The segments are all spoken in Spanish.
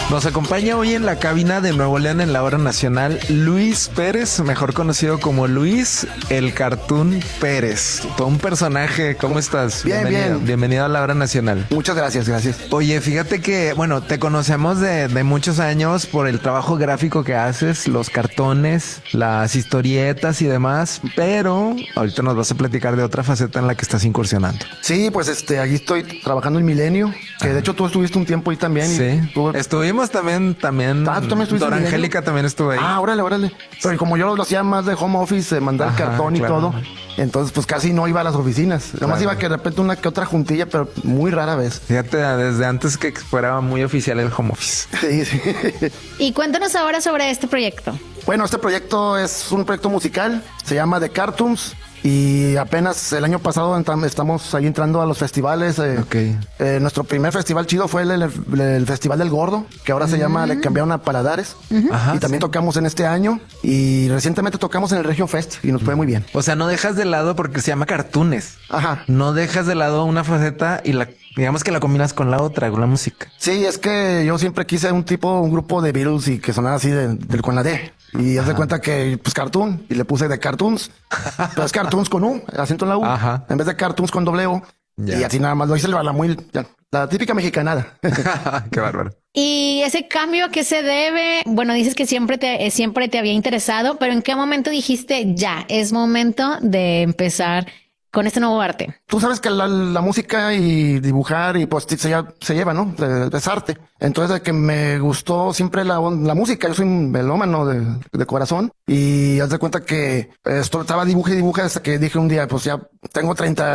Nos acompaña hoy en la cabina de Nuevo León en la hora nacional Luis Pérez, mejor conocido como Luis el Cartoon Pérez. Todo un personaje. ¿Cómo estás? Bien, bienvenido, bien. Bienvenido a la hora nacional. Muchas gracias, gracias. Oye, fíjate que, bueno, te conocemos de muchos años por el trabajo gráfico que haces, los cartones, las historietas y demás, pero ahorita nos vas a platicar de otra faceta en la que estás incursionando. Sí, pues aquí estoy trabajando en Milenio, que de hecho tú estuviste un tiempo ahí también. Sí, estuvimos también. ¿Tú también estuviste Dora en Angélica también estuvo ahí. Órale. Pero como yo lo hacía más de home office, mandar cartón y todo, entonces pues casi no iba a las oficinas. Nada más iba que de repente una que otra juntilla, pero muy rara vez. Fíjate, desde antes que fuera muy oficial el home office. Sí. Y cuéntanos ahora sobre este proyecto. Bueno, este proyecto es un proyecto musical, se llama The Cartoons. Y apenas el año pasado estamos ahí entrando a los festivales. Nuestro primer festival chido fue el Festival del Gordo, que ahora se llama, le cambiaron a Paladares. Ajá, y también tocamos en este año. Y recientemente tocamos en el Regio Fest y nos fue muy bien. O sea, no dejas de lado porque se llama cartoons. Ajá. No dejas de lado una faceta y digamos que la combinas con la otra, con la música. Sí, es que yo siempre quise un grupo de Beatles y que sonara así con la D. Y haz de cuenta que, pues, cartoon. Y le puse de cartoons. Pero es cartoons con U, el acento en la U. Ajá. En vez de cartoons con doble O. Ya. Y así nada más lo hice la típica mexicanada. Qué bárbaro. ¿Y ese cambio a qué se debe? Bueno, dices que siempre te había interesado, pero ¿en qué momento dijiste ya es momento de empezar con este nuevo arte? Tú sabes que la música y dibujar y pues se lleva, ¿no? Es arte. Entonces, de que me gustó siempre la música. Yo soy un melómano de corazón y haz de cuenta que estaba dibuje y dibuje hasta que dije un día, pues ya tengo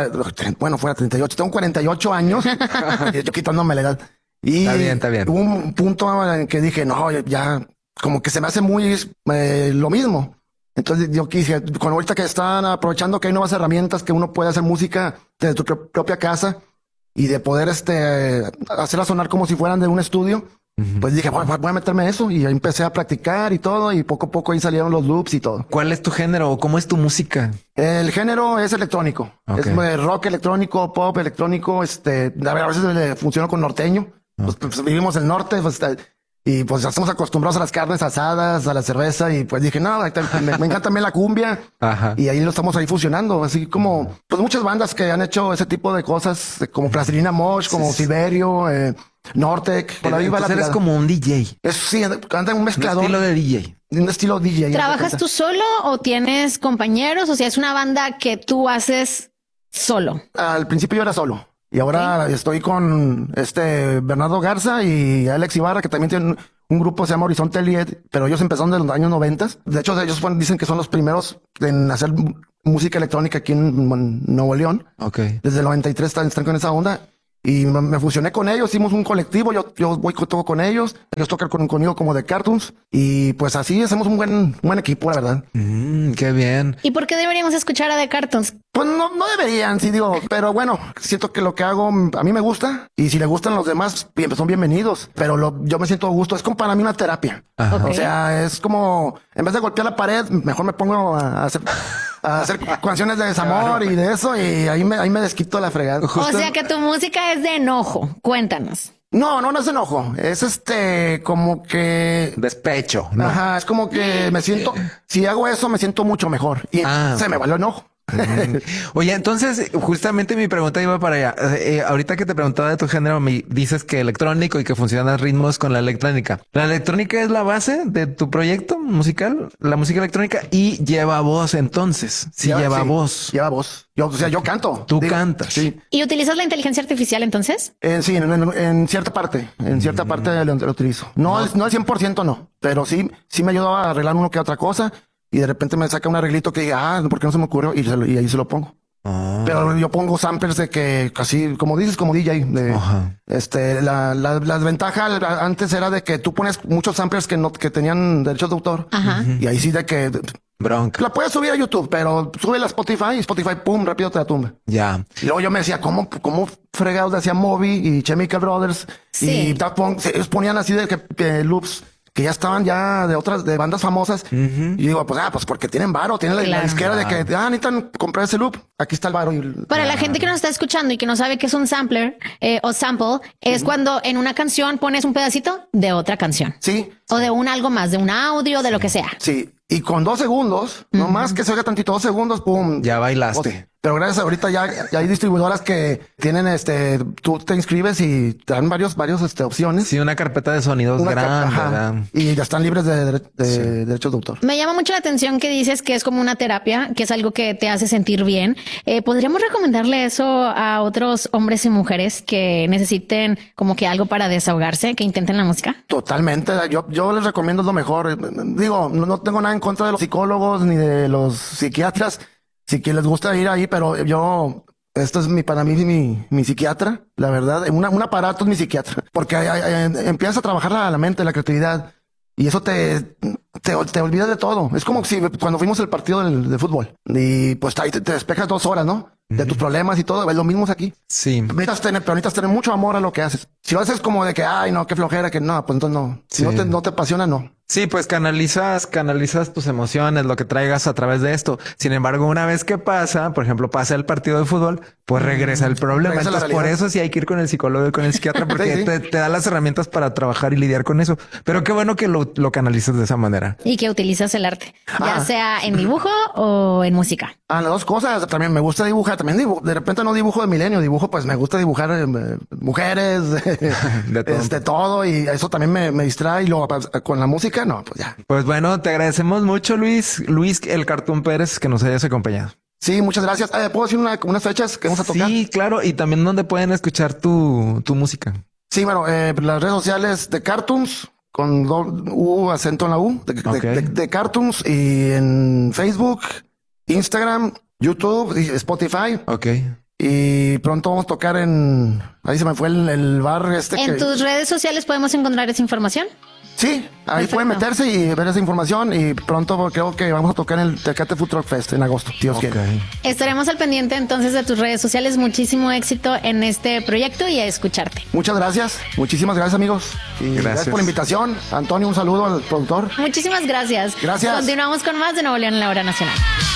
38, tengo 48 años. Yo quitándome la edad. Y Está bien. hubo un punto en que dije, no, ya como que se me hace muy lo mismo. Entonces yo quise, con ahorita que están aprovechando que hay nuevas herramientas que uno puede hacer música desde tu propia casa y de poder hacerla sonar como si fueran de un estudio, pues dije, voy a meterme a eso y ahí empecé a practicar y todo y poco a poco ahí salieron los loops y todo. ¿Cuál es tu género o cómo es tu música? El género es electrónico, es rock electrónico, pop electrónico, a veces le funciona con norteño, pues vivimos el norte, pues y pues estamos acostumbrados a las carnes asadas, a la cerveza y pues dije, no, me encanta también la cumbia. Ajá. Y ahí lo estamos ahí fusionando, así como pues muchas bandas que han hecho ese tipo de cosas, como Plastilina Mosh, como Silverio, Nortec. Por ahí va la Entonces eres tirada. como un DJ. Sí, anda un mezclador. Un estilo de DJ. Un estilo DJ. ¿Trabajas tú solo o tienes compañeros? O sea, es una banda que tú haces solo. Al principio yo era solo. Y ahora estoy con Bernardo Garza y Alex Ibarra, que también tienen un grupo, se llama Horizonte Lied, pero ellos empezaron en los años 90. De hecho, ellos dicen que son los primeros en hacer música electrónica aquí en Nuevo León. Desde el 93 están con esa onda. Y me fusioné con ellos, hicimos un colectivo, yo voy todo con ellos, ellos tocan conmigo como de Cartoons. Y pues así hacemos un buen equipo, la verdad. Qué bien. ¿Y por qué deberíamos escuchar a The Cartoons? Pues no deberían, sí digo, pero bueno, siento que lo que hago a mí me gusta y si le gustan los demás, son bienvenidos, pero yo me siento a gusto, es como para mí una terapia. Ajá. O sea, es como, en vez de golpear la pared, mejor me pongo a hacer canciones de desamor y de eso y ahí me desquito la fregada. O sea que tu música es de enojo. Cuéntanos. No es enojo, es como que... Despecho, ¿no? Ajá, es como que si hago eso me siento mucho mejor y se me va el enojo. Oye, entonces justamente mi pregunta iba para allá. Ahorita que te preguntaba de tu género, me dices que electrónico y que funcionan ritmos con la electrónica. ¿La electrónica es la base de tu proyecto musical? La música electrónica y lleva voz entonces. Lleva voz. Lleva voz. Yo canto. Tú cantas. Sí. ¿Y utilizas la inteligencia artificial entonces? Sí, en cierta parte. En cierta parte lo utilizo. No al 100% no, pero sí me ayudaba a arreglar uno que otra cosa. Y de repente me saca un arreglito que diga, ¿por qué no se me ocurrió? Y ahí se lo pongo. Pero yo pongo samplers de que casi, como dices, como DJ. La ventaja antes era de que tú pones muchos samplers que tenían derechos de autor. Ajá. Y ahí sí de que Bronca. la puedes subir a YouTube, pero sube a Spotify y Spotify, pum, rápido te la tumba. Ya. Y luego yo me decía, ¿cómo fregados hacía Moby y Chemical Brothers? Sí. Y Daft Punk, ellos ponían así de que loops que ya estaban ya de bandas famosas. Y digo, pues porque tienen varo, tienen la disquera de que, necesitan comprar ese loop. Aquí está el varo. Para la gente que nos está escuchando y que no sabe qué es un sampler o sample, es cuando en una canción pones un pedacito de otra canción. Sí. O de algo más, de un audio, de lo que sea. Sí. Y con 2 segundos, nomás que se oiga tantito, 2 segundos, pum. Ya bailaste. Pero gracias, ahorita ya hay distribuidoras que tienen tú te inscribes y te dan varios opciones. Sí, una carpeta de sonidos grande, ¿verdad? Y ya están libres de derechos de autor. Me llama mucho la atención que dices que es como una terapia, que es algo que te hace sentir bien. ¿Podríamos recomendarle eso a otros hombres y mujeres que necesiten como que algo para desahogarse, que intenten la música? Totalmente. Yo les recomiendo lo mejor. Digo, no tengo nada en contra de los psicólogos ni de los psiquiatras. Si que les gusta ir ahí, pero esto es para mí mi psiquiatra, la verdad. Un aparato es mi psiquiatra, porque empiezas a trabajar la mente, la creatividad, y eso te olvidas de todo. Es como si cuando fuimos al partido de fútbol y pues ahí te despejas 2 horas, ¿no? De tus problemas y todo. Es lo mismo aquí. Sí. Necesitas tener mucho amor a lo que haces. Si lo haces como de que, ay, no, qué flojera, que no, pues entonces no. Si no te apasiona, no. Sí, pues canalizas tus emociones, lo que traigas a través de esto. Sin embargo, una vez que pasa, por ejemplo, pasa el partido de fútbol, pues regresa el problema. Entonces, por eso sí hay que ir con el psicólogo y con el psiquiatra, porque te da las herramientas para trabajar y lidiar con eso. Pero qué bueno que lo canalizas de esa manera. Y que utilizas el arte, ya sea en dibujo o en música. Las 2 cosas. También me gusta dibujar. También de repente no dibujo de milenio, pues me gusta dibujar mujeres, de todo. Y eso también me distrae. Y luego con la música, no, pues ya. Pues bueno, te agradecemos mucho, Luis el Cartoon Pérez, que nos hayas acompañado. Sí, muchas gracias. ¿Puedo decir unas fechas que vamos a tocar? Sí, claro. Y también donde pueden escuchar tu música. Sí, bueno, las redes sociales de Cartoons, con acento en la U, de Cartoons, y en Facebook, Instagram, YouTube y Spotify. Ok. Y pronto vamos a tocar ahí se me fue el bar ¿En tus redes sociales podemos encontrar esa información? Sí, ahí pueden meterse y ver esa información, y pronto creo que vamos a tocar en el Tecate Food Truck Fest en agosto, Dios quiere. Estaremos al pendiente entonces de tus redes sociales. Muchísimo éxito en este proyecto y a escucharte. Muchas gracias. Muchísimas gracias, amigos. Y gracias por la invitación. Antonio, un saludo al productor. Muchísimas gracias. Gracias. Continuamos con más de Nuevo León en la Hora Nacional.